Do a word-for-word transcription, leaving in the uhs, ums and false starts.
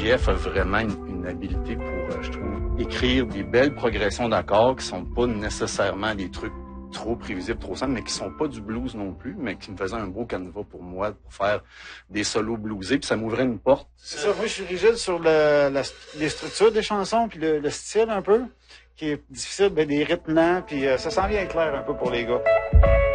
Jeff a vraiment une, une habileté pour, euh, je trouve, écrire des belles progressions d'accords qui sont pas nécessairement des trucs trop prévisibles, trop simples, mais qui sont pas du blues non plus, mais qui me faisaient un beau canevas pour moi, pour faire des solos bluesés, puis ça m'ouvrait une porte. C'est ça, moi je suis rigide sur le, la, les structures des chansons, puis le, le style un peu, qui est difficile, ben, des rythmes lents, puis euh, ça s'en vient clair un peu pour les gars.